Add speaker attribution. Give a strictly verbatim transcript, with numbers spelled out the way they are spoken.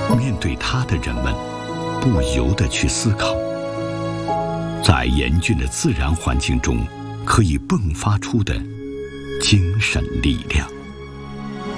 Speaker 1: 面对它的人们不由得去思考，在严峻的自然环境中可以迸发出的精神力量。